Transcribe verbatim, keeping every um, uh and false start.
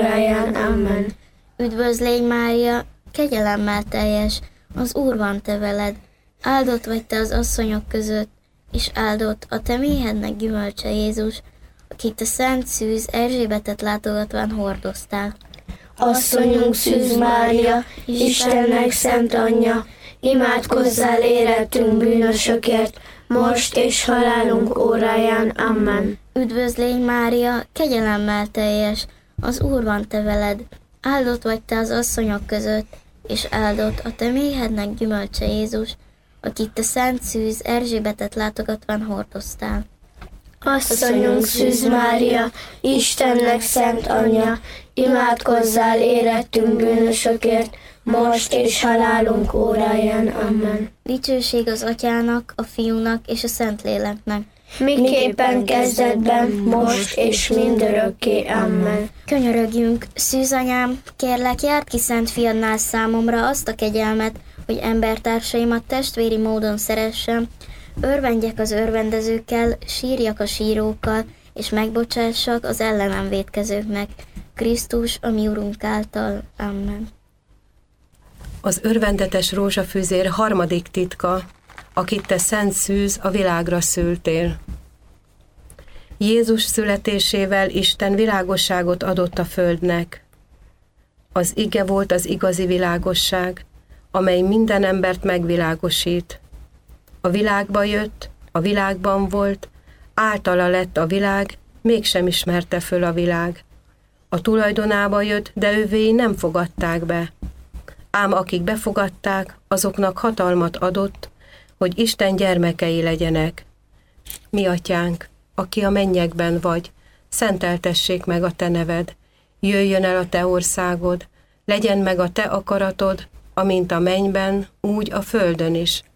óráján. Amen. Üdvözlégy Mária, kegyelemmel teljes, az Úr van te veled. Áldott vagy te az asszonyok között, és áldott a te méhednek gyümölcse Jézus, akit a Szent Szűz Erzsébetet látogatván hordoztál. Asszonyunk Szűz Mária, Istennek szent anyja, imádkozzál érettünk bűnösökért, most és halálunk óráján. Amen. Üdvözlégy Mária, kegyelemmel teljes, az Úr van te veled. Áldott vagy te az asszonyok között, és áldott a te méhednek gyümölcse Jézus, akit a Szent Szűz Erzsébetet látogatván hordoztál. Asszonyunk Szűz Mária, Istennek szent anyja, imádkozzál érettünk bűnösökért, most és halálunk óráján. Amen. Dicsőség az Atyának, a Fiúnak és a Szentléleknek, miképpen kezdetben, most és mindörökké. Amen. Könyörögjünk, Szűz anyám, kérlek, járd ki Szent Fiadnál számomra azt a kegyelmet, hogy embertársaimat testvéri módon szeressem, örvendjek az örvendezőkkel, sírjak a sírókkal, és megbocsássak az ellenem vétkezőknek. Krisztus, a mi Urunk által. Amen. Az örvendetes rózsafűzér harmadik titka, akit te Szent Szűz a világra szültél. Jézus születésével Isten világosságot adott a földnek. Az ige volt az igazi világosság, amely minden embert megvilágosít. A világba jött, a világban volt, általa lett a világ, mégsem ismerte föl a világ. A tulajdonába jött, de övéi nem fogadták be. Ám akik befogadták, azoknak hatalmat adott, hogy Isten gyermekei legyenek. Mi atyánk, aki a mennyekben vagy, szenteltessék meg a te neved, jöjjön el a te országod, legyen meg a te akaratod, amint a mennyben, úgy a földön is.